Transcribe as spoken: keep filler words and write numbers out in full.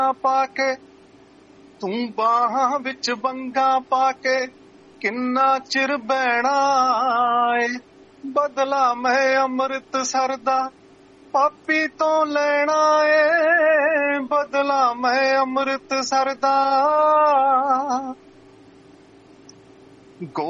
ਪਾ ਕੇ ਤੂੰ ਬਾਹਾਂ ਵਿੱਚ ਬੰਗਾ ਪਾ ਕੇ ਕਿੰਨਾ ਚਿਰ ਬਹਿਣਾ ਏ। ਬਦਲਾ ਮੈਂ ਅੰਮ੍ਰਿਤਸਰ ਦਾ ਪਾਪੀ ਤੋਂ ਲੈਣਾ ਏ। ਬਦਲਾ ਮੈਂ ਅੰਮ੍ਰਿਤਸਰ ਦਾ